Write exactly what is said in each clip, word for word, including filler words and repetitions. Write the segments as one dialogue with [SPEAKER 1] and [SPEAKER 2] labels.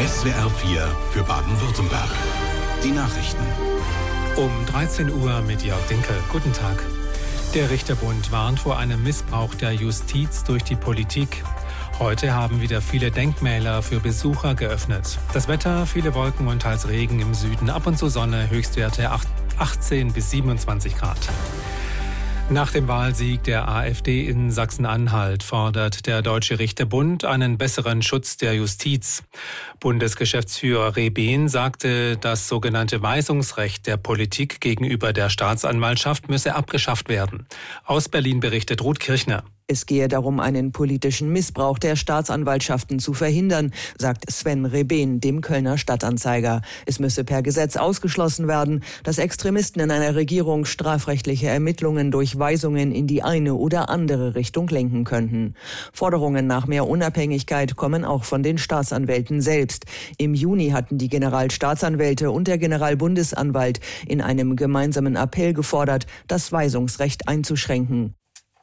[SPEAKER 1] S W R vier für Baden-Württemberg. Die Nachrichten.
[SPEAKER 2] Um dreizehn Uhr mit Jörg Dinkel. Guten Tag. Der Richterbund warnt vor einem Missbrauch der Justiz durch die Politik. Heute haben wieder viele Denkmäler für Besucher geöffnet. Das Wetter, viele Wolken und teils Regen im Süden, ab und zu Sonne, Höchstwerte achtzehn bis siebenundzwanzig Grad. Nach dem Wahlsieg der AfD in Sachsen-Anhalt fordert der Deutsche Richterbund einen besseren Schutz der Justiz. Bundesgeschäftsführer Rebehn sagte, das sogenannte Weisungsrecht der Politik gegenüber der Staatsanwaltschaft müsse abgeschafft werden. Aus Berlin berichtet Ruth Kirchner.
[SPEAKER 3] Es gehe darum, einen politischen Missbrauch der Staatsanwaltschaften zu verhindern, sagt Sven Rebehn dem Kölner Stadtanzeiger. Es müsse per Gesetz ausgeschlossen werden, dass Extremisten in einer Regierung strafrechtliche Ermittlungen durch Weisungen in die eine oder andere Richtung lenken könnten. Forderungen nach mehr Unabhängigkeit kommen auch von den Staatsanwälten selbst. Im Juni hatten die Generalstaatsanwälte und der Generalbundesanwalt in einem gemeinsamen Appell gefordert, das Weisungsrecht einzuschränken.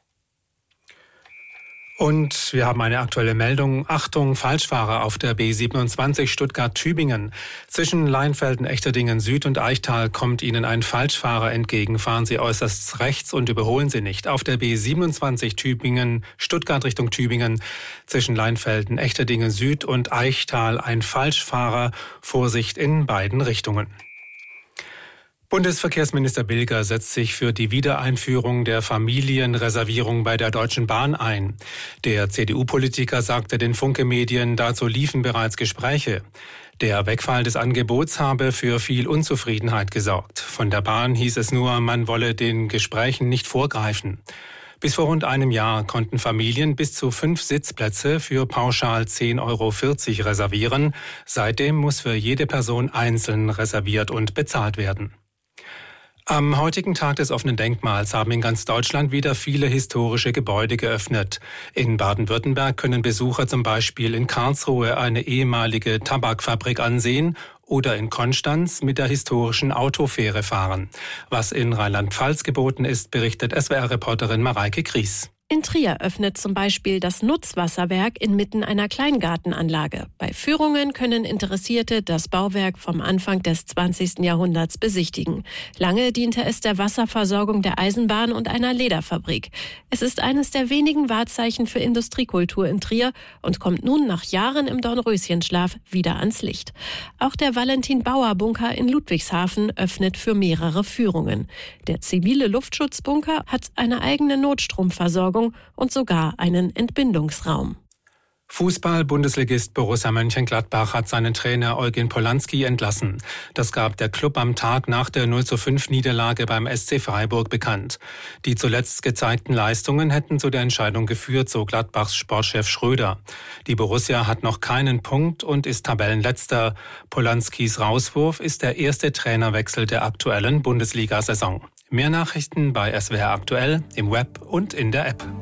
[SPEAKER 2] Und wir haben eine aktuelle Meldung. Achtung, Falschfahrer auf der B siebenundzwanzig Stuttgart-Tübingen. Zwischen Leinfelden, Echterdingen Süd und Eichtal kommt Ihnen ein Falschfahrer entgegen. Fahren Sie äußerst rechts und überholen Sie nicht. Auf der B siebenundzwanzig Tübingen, Stuttgart Richtung Tübingen, zwischen Leinfelden, Echterdingen Süd und Eichtal ein Falschfahrer. Vorsicht in beiden Richtungen. Bundesverkehrsminister Bilger setzt sich für die Wiedereinführung der Familienreservierung bei der Deutschen Bahn ein. Der C D U-Politiker sagte den Funke-Medien, dazu liefen bereits Gespräche. Der Wegfall des Angebots habe für viel Unzufriedenheit gesorgt. Von der Bahn hieß es nur, man wolle den Gesprächen nicht vorgreifen. Bis vor rund einem Jahr konnten Familien bis zu fünf Sitzplätze für pauschal zehn Euro vierzig reservieren. Seitdem muss für jede Person einzeln reserviert und bezahlt werden. Am heutigen Tag des offenen Denkmals haben in ganz Deutschland wieder viele historische Gebäude geöffnet. In Baden-Württemberg können Besucher zum Beispiel in Karlsruhe eine ehemalige Tabakfabrik ansehen oder in Konstanz mit der historischen Autofähre fahren. Was in Rheinland-Pfalz geboten ist, berichtet S W R-Reporterin Mareike Kries.
[SPEAKER 4] In Trier öffnet zum Beispiel das Nutzwasserwerk inmitten einer Kleingartenanlage. Bei Führungen können Interessierte das Bauwerk vom Anfang des zwanzigsten Jahrhunderts besichtigen. Lange diente es der Wasserversorgung der Eisenbahn und einer Lederfabrik. Es ist eines der wenigen Wahrzeichen für Industriekultur in Trier und kommt nun nach Jahren im Dornröschenschlaf wieder ans Licht. Auch der Valentin-Bauer-Bunker in Ludwigshafen öffnet für mehrere Führungen. Der zivile Luftschutzbunker hat eine eigene Notstromversorgung und sogar einen Entbindungsraum.
[SPEAKER 2] Fußball-Bundesligist Borussia Mönchengladbach hat seinen Trainer Eugen Polanski entlassen. Das gab der Club am Tag nach der null zu fünf Niederlage beim S C Freiburg bekannt. Die zuletzt gezeigten Leistungen hätten zu der Entscheidung geführt, so Gladbachs Sportchef Schröder. Die Borussia hat noch keinen Punkt und ist Tabellenletzter. Polanskis Rauswurf ist der erste Trainerwechsel der aktuellen Bundesliga-Saison. Mehr Nachrichten bei S W R aktuell, im Web und in der App.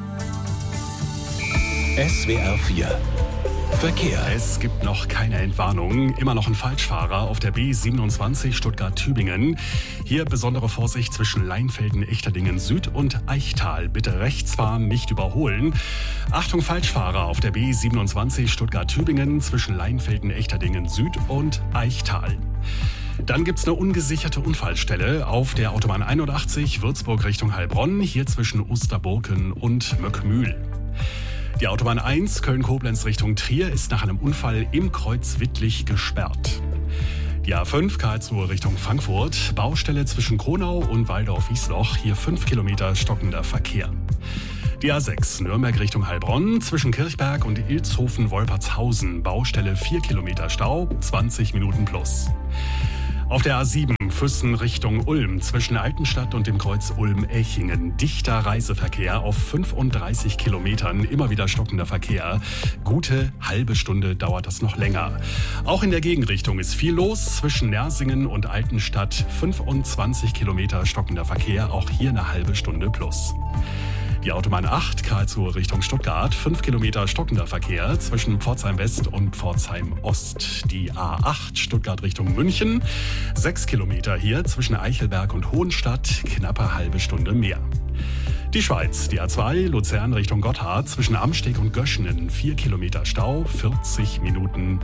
[SPEAKER 1] S W R vier Verkehr.
[SPEAKER 5] Es gibt noch keine Entwarnung. Immer noch ein Falschfahrer auf der B siebenundzwanzig Stuttgart-Tübingen. Hier besondere Vorsicht zwischen Leinfelden, Echterdingen Süd und Eichtal. Bitte rechts fahren, nicht überholen. Achtung, Falschfahrer auf der B siebenundzwanzig Stuttgart-Tübingen zwischen Leinfelden, Echterdingen Süd und Eichtal. Dann gibt's eine ungesicherte Unfallstelle auf der Autobahn einundachtzig Würzburg Richtung Heilbronn, hier zwischen Osterburken und Möckmühl. Die Autobahn eins Köln-Koblenz Richtung Trier ist nach einem Unfall im Kreuz Wittlich gesperrt. Die A fünf Karlsruhe Richtung Frankfurt, Baustelle zwischen Kronau und Waldorf-Wiesloch, hier fünf Kilometer stockender Verkehr. Die A sechs Nürnberg Richtung Heilbronn, zwischen Kirchberg und Ilshofen-Wolpertshausen, Baustelle vier Kilometer Stau, zwanzig Minuten plus. Auf der A sieben Füssen Richtung Ulm zwischen Altenstadt und dem Kreuz Ulm-Echingen. Dichter Reiseverkehr auf fünfunddreißig Kilometern, immer wieder stockender Verkehr. Gute halbe Stunde dauert das noch länger. Auch in der Gegenrichtung ist viel los. Zwischen Nersingen und Altenstadt fünfundzwanzig Kilometer stockender Verkehr, auch hier eine halbe Stunde plus. Die Autobahn acht Karlsruhe Richtung Stuttgart, fünf Kilometer stockender Verkehr zwischen Pforzheim West und Pforzheim Ost. Die A acht Stuttgart Richtung München, sechs Kilometer hier zwischen Eichelberg und Hohenstadt, knappe halbe Stunde mehr. Die Schweiz, die A zwei Luzern Richtung Gotthard zwischen Amsteg und Göschenen, vier Kilometer Stau, vierzig Minuten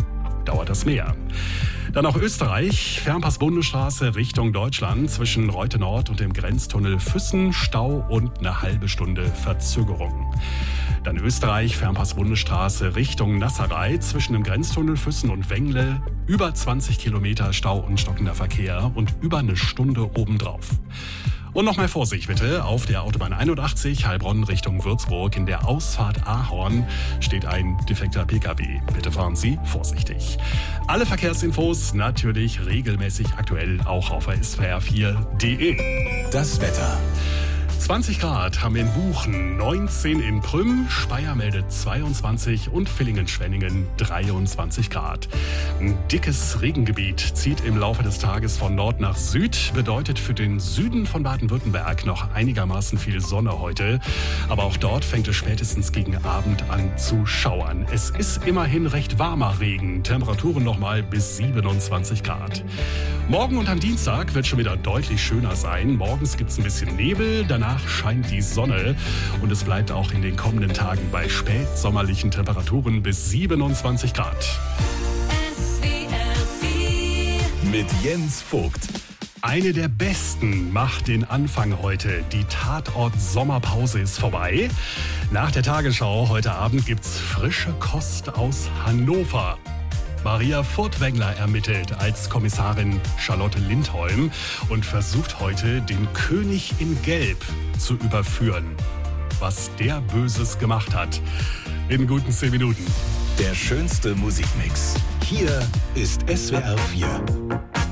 [SPEAKER 5] dauert das mehr. Dann auch Österreich, Fernpass-Bundesstraße Richtung Deutschland zwischen Reute Nord und dem Grenztunnel Füssen, Stau und eine halbe Stunde Verzögerung. Dann Österreich, Fernpass-Bundesstraße Richtung Nasserei zwischen dem Grenztunnel Füssen und Wengle, über zwanzig Kilometer Stau und stockender Verkehr und über eine Stunde obendrauf. Und noch mal Vorsicht bitte, auf der Autobahn einundachtzig Heilbronn Richtung Würzburg in der Ausfahrt Ahorn steht ein defekter Pkw. Bitte fahren Sie vorsichtig. Alle Verkehrsinfos natürlich regelmäßig aktuell auch auf S W R vier punkt de.
[SPEAKER 1] Das Wetter.
[SPEAKER 5] zwanzig Grad haben wir in Buchen, neunzehn in Prüm, Speyer meldet zweiundzwanzig und Villingen-Schwenningen dreiundzwanzig Grad. Ein dickes Regengebiet zieht im Laufe des Tages von Nord nach Süd, bedeutet für den Süden von Baden-Württemberg noch einigermaßen viel Sonne heute. Aber auch dort fängt es spätestens gegen Abend an zu schauern. Es ist immerhin recht warmer Regen, Temperaturen nochmal bis siebenundzwanzig Grad. Morgen und am Dienstag wird schon wieder deutlich schöner sein. Morgens gibt es ein bisschen Nebel, danach scheint die Sonne und es bleibt auch in den kommenden Tagen bei spätsommerlichen Temperaturen bis siebenundzwanzig Grad.
[SPEAKER 1] S W R vier mit Jens Vogt.
[SPEAKER 5] Eine der besten macht den Anfang heute. Die Tatort-Sommerpause ist vorbei. Nach der Tagesschau heute Abend gibt's frische Kost aus Hannover. Maria Furtwängler ermittelt als Kommissarin Charlotte Lindholm und versucht heute, den König in Gelb zu überführen. Was der Böses gemacht hat. In guten zehn Minuten.
[SPEAKER 1] Der schönste Musikmix. Hier ist S W R vier.